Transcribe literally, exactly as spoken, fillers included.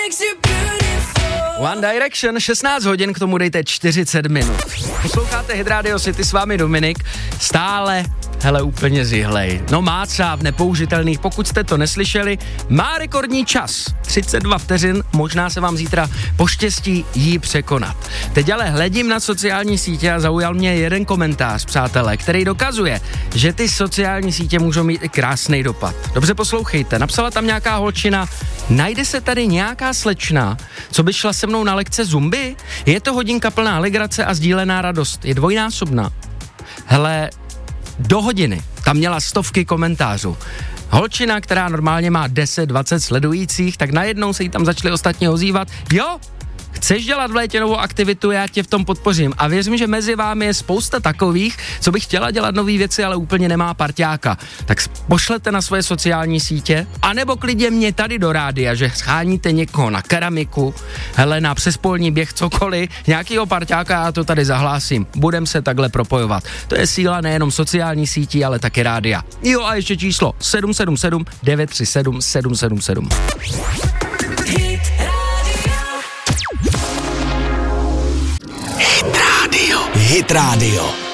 One Direction, šestnáct hodin, k tomu dejte čtyřicet minut. Posloucháte Hit Radio City, s vámi Dominik, stále, hele, úplně zihlej. No má třeba v nepoužitelných, pokud jste to neslyšeli, má rekordní čas, třicet dva vteřin, možná se vám zítra poštěstí jí překonat. Teď ale hledím na sociální sítě a zaujal mě jeden komentář, přátelé, který dokazuje, že ty sociální sítě můžou mít i krásný dopad. Dobře poslouchejte, napsala tam nějaká holčina, najde se tady nějaká slečna, co by šla se mnou na lekce zumby? Je to hodinka plná legrace a sdílená radost, je dvojnásobná. Hele, do hodiny tam měla stovky komentářů. Holčina, která normálně má deset dvacet sledujících, tak najednou se jí tam začali ostatně ozývat. Jo, chceš dělat v létě novou aktivitu, já tě v tom podpořím. A věřím, že mezi vámi je spousta takových, co by chtěla dělat nové věci, ale úplně nemá parťáka. Tak pošlete na svoje sociální sítě, anebo klidně mě tady do rádia, že scháníte někoho na keramiku, hele, na přespolní běh, cokoliv, nějakýho parťáka, já to tady zahlásím. Budem se takhle propojovat. To je síla nejenom sociální sítí, ale taky rádia. Jo, a ještě číslo sedm sedm sedm devět tři sedm sedm sedm sedm. Hit Radio.